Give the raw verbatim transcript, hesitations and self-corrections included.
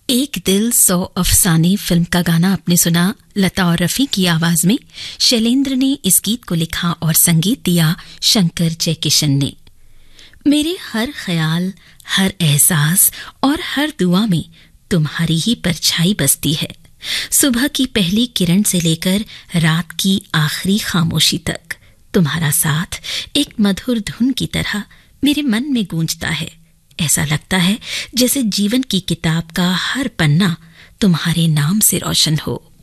एक दिल सौ अफसाने फिल्म का गाना आपने सुना लता और रफी की आवाज में। शैलेंद्र ने इस गीत को लिखा और संगीत दिया शंकर जयकिशन ने। मेरे हर ख्याल, हर एहसास और हर दुआ में तुम्हारी ही परछाई बसती है, सुबह की पहली किरण से लेकर रात की आखिरी खामोशी तक। तुम्हारा साथ एक मधुर धुन की तरह मेरे मन में गूंजता है। ऐसा लगता है जैसे जीवन की किताब का हर पन्ना तुम्हारे नाम से रोशन हो।